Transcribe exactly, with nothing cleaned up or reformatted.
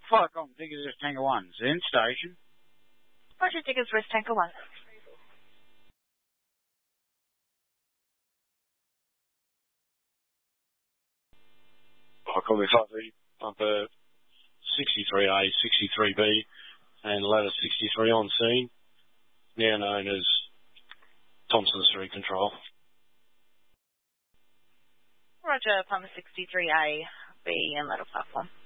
Flight Com, Diggers West Tanker one, Zen Station. Roger, Diggers West Tanker one. I call me Fuzzy, bumper sixty-three A, sixty-three B, and ladder sixty-three on scene, now known as Thompson Street Control. Roger, Palmer sixty-three A, B and ladder platform.